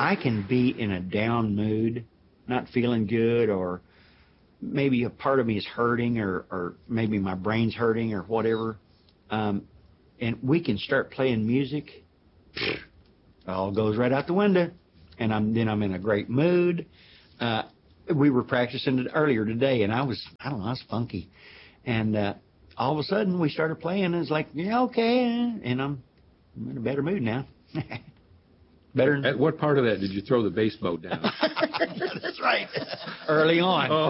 I can be in a down mood, not feeling good, or maybe a part of me is hurting, or maybe my brain's hurting or whatever, and we can start playing music, all goes right out the window, and I'm in a great mood. We were practicing it earlier today, and I don't know, I was funky, and all of a sudden we started playing, and it's like, yeah, okay, and I'm in a better mood now. Better. At what part of that did you throw the bass bow down? That's right. Early on. Oh.